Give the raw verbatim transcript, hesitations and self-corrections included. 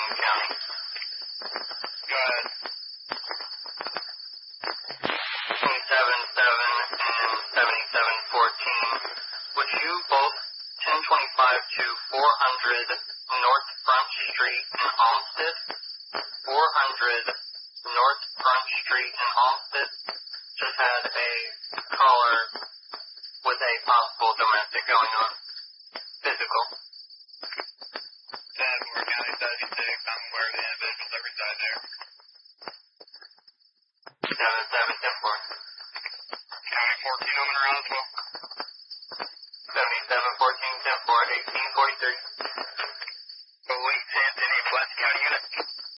Wayne County. Go ahead. twenty-seven seven and seventy-seven fourteen. Would you both ten twenty-five to four hundred North Front Street in Olmsted? four hundred North Front Street in Olmsted just had a caller with a possible domestic going on. Physical. ten Moore County seventy-six. I'm aware of the individuals that reside there. seven seven ten four. County fourteen on the round as well. seventy-seven fourteen ten four eighteen forty-three.